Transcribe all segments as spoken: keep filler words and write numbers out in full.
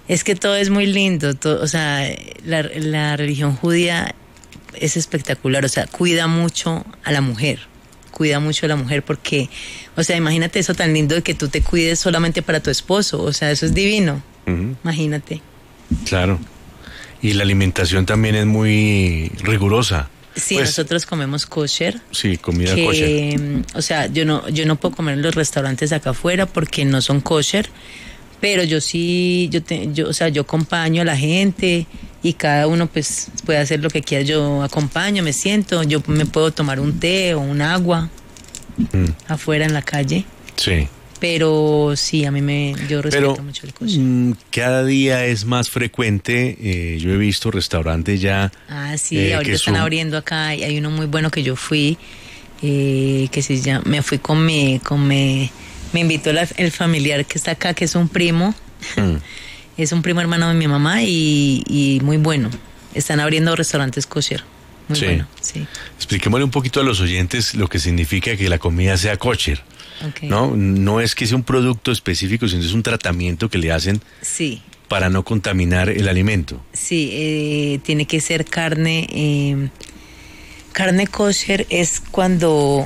Es que todo es muy lindo, todo, o sea, la, la religión judía es espectacular, o sea, cuida mucho a la mujer, cuida mucho a la mujer porque, o sea, imagínate eso tan lindo de que tú te cuides solamente para tu esposo, o sea, eso es divino, uh-huh. Imagínate. Claro, y la alimentación también es muy rigurosa. Sí, pues, nosotros comemos kosher. Sí, comida que, kosher. O sea, yo no, yo no puedo comer en los restaurantes acá afuera porque no son kosher. Pero yo sí, yo, te, yo, o sea, yo acompaño a la gente y cada uno pues puede hacer lo que quiera. Yo acompaño, me siento, yo me puedo tomar un té o un agua mm. afuera en la calle. Sí. Pero sí, a mí me, yo respeto Pero, mucho el kosher. Mm, cada día es más frecuente, eh, yo he visto restaurantes ya. Ah, sí, eh, ahorita están son... abriendo acá, y hay uno muy bueno que yo fui, eh, que se llama, me fui con mi, con mi, me invitó la, el familiar que está acá, que es un primo, mm. es un primo hermano de mi mamá y, y muy bueno. Están abriendo restaurantes kosher. Muy sí. bueno, sí. Expliquémosle un poquito a los oyentes lo que significa que la comida sea kosher. Okay. No, no es que sea un producto específico, sino es un tratamiento que le hacen sí. para no contaminar el alimento. Sí, eh, tiene que ser carne. Eh, carne kosher es cuando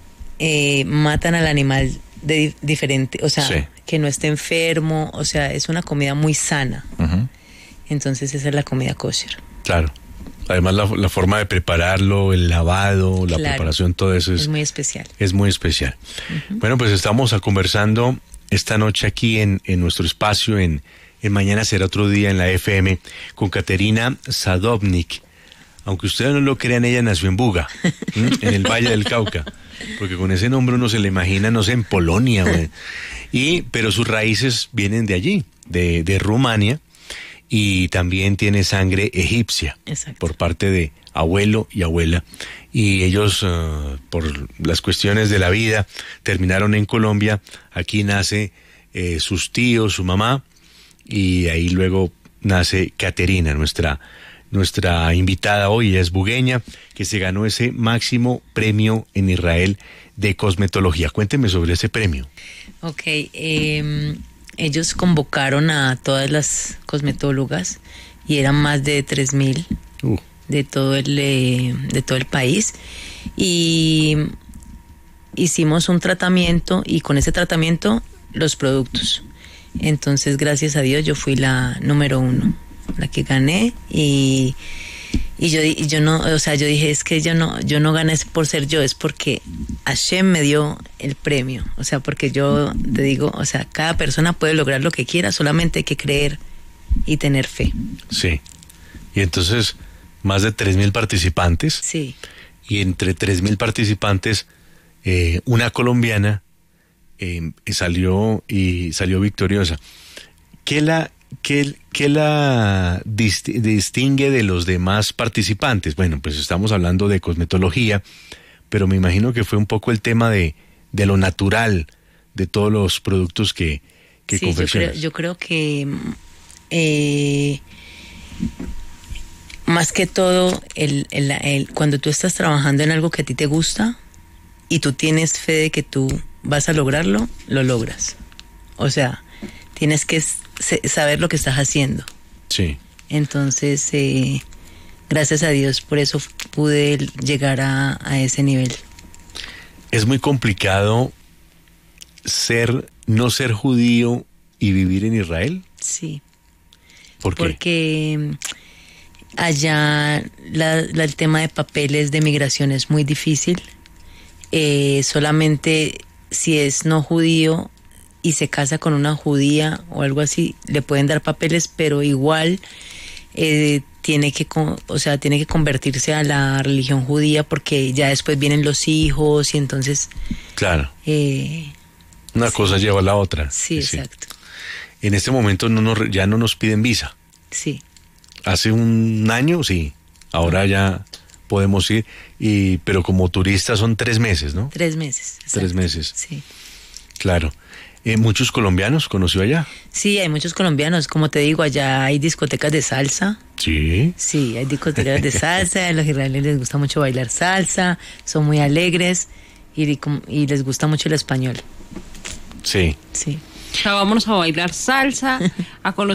eh, matan al animal de diferente, o sea, sí. que no esté enfermo, o sea, es una comida muy sana. Uh-huh. Entonces esa es la comida kosher. Claro. Además la, la forma de prepararlo, el lavado, la claro, preparación, todo eso es, es muy especial. Es muy especial. Uh-huh. Bueno, pues estamos conversando esta noche aquí en, en nuestro espacio, en, en Mañana Será Otro Día, en la F M, con Caterina Sadovnik. Aunque ustedes no lo crean, ella nació en Buga, ¿m? en el Valle del Cauca, porque con ese nombre uno se le imagina, no sé, en Polonia. Güey. Y, pero sus raíces vienen de allí, de, de Rumania. Y también tiene sangre egipcia. Exacto. Por parte de abuelo y abuela. Y ellos, uh, por las cuestiones de la vida, terminaron en Colombia. Aquí nace eh, sus tíos, su mamá, y ahí luego nace Caterina, nuestra, nuestra invitada hoy. Ella es bugueña, que se ganó ese máximo premio en Israel de cosmetología. Cuénteme sobre ese premio. Ok, eh... ellos convocaron a todas las cosmetólogas y eran más de tres mil uh. de todo el eh, de todo el país y hicimos un tratamiento y con ese tratamiento los productos. Entonces, gracias a Dios, yo fui la número uno, la que gané y y yo y yo no, o sea, yo dije es que yo no yo no gané por ser yo, es porque Hashem me dio el premio, o sea, porque yo te digo, o sea, cada persona puede lograr lo que quiera, solamente hay que creer y tener fe. Sí. Y entonces más de tres mil participantes. Sí. Y entre tres mil participantes eh, una colombiana eh, salió y salió victoriosa. ¿Qué la ¿Qué, qué la dist- distingue de los demás participantes? Bueno, pues estamos hablando de cosmetología, pero me imagino que fue un poco el tema de, de lo natural, de todos los productos que, que sí, confeccionas. Yo creo, yo creo que eh, más que todo, el, el, el, cuando tú estás trabajando en algo que a ti te gusta y tú tienes fe de que tú vas a lograrlo, lo logras. O sea, tienes que saber lo que estás haciendo. Sí. Entonces, eh, gracias a Dios, por eso pude llegar a, a ese nivel. Es muy complicado ser, no ser judío y vivir en Israel. Sí. ¿Por qué? Porque allá la, la, el tema de papeles de migración es muy difícil. Eh, solamente si es no judío y se casa con una judía o algo así, le pueden dar papeles, pero igual eh, tiene que, o sea, tiene que convertirse a la religión judía porque ya después vienen los hijos y entonces... Claro. Eh, Una sí. cosa lleva a la otra. Sí, sí, exacto. En este momento no nos, ya no nos piden visa. Sí. Hace un año, sí. Ahora ya podemos ir, y pero como turistas son tres meses, ¿no? Tres meses. Exacto. Tres meses. Sí. Claro. Eh, ¿Muchos colombianos conoció allá? Sí, hay muchos colombianos. Como te digo, allá hay discotecas de salsa. Sí. Sí, hay discotecas de salsa. A los israelíes les gusta mucho bailar salsa. Son muy alegres y, y les gusta mucho el español. Sí. Sí. O sea, vámonos a bailar salsa, a conocer